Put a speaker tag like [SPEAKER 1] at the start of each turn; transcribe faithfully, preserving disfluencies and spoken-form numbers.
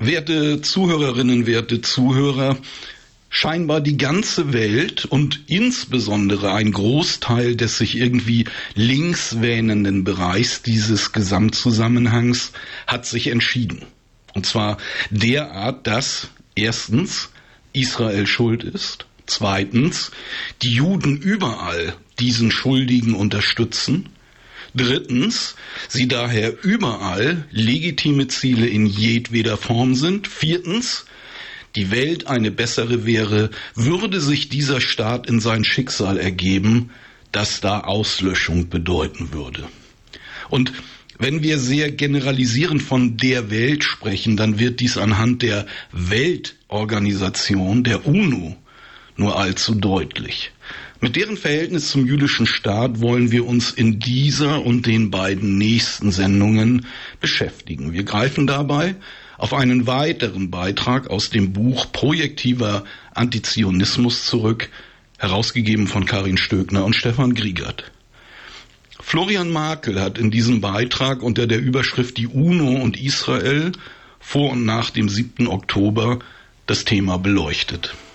[SPEAKER 1] Werte Zuhörerinnen, werte Zuhörer, scheinbar die ganze Welt und insbesondere ein Großteil des sich irgendwie links wähnenden Bereichs dieses Gesamtzusammenhangs hat sich entschieden. Und zwar derart, dass erstens Israel schuld ist, zweitens die Juden überall diesen Schuldigen unterstützen, drittens sie daher überall legitime Ziele in jedweder Form sind, viertens die Welt eine bessere wäre, würde sich dieser Staat in sein Schicksal ergeben, das da Auslöschung bedeuten würde. Und wenn wir sehr generalisierend von der Welt sprechen, dann wird dies anhand der Weltorganisation, der UNO, nur allzu deutlich. Mit deren Verhältnis zum jüdischen Staat wollen wir uns in dieser und den beiden nächsten Sendungen beschäftigen. Wir greifen dabei auf einen weiteren Beitrag aus dem Buch Projektiver Antizionismus zurück, herausgegeben von Karin Stöckner und Stefan Griegert. Florian Markel hat in diesem Beitrag unter der Überschrift Die UNO und Israel vor und nach dem siebten Oktober das Thema beleuchtet.